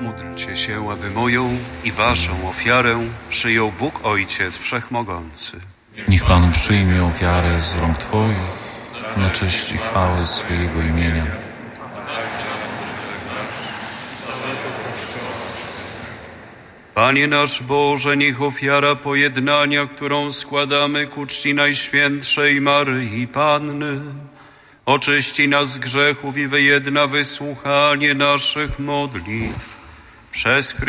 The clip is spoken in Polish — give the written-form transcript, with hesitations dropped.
Módlcie się, aby moją i waszą ofiarę przyjął Bóg Ojciec Wszechmogący. Niech Pan przyjmie ofiarę z rąk Twoich na cześć i chwałę swojego imienia. Panie nasz Boże, niech ofiara pojednania, którą składamy ku czci Najświętszej Maryi Panny, oczyści nas z grzechów i wyjedna wysłuchanie naszych modlitw. Przez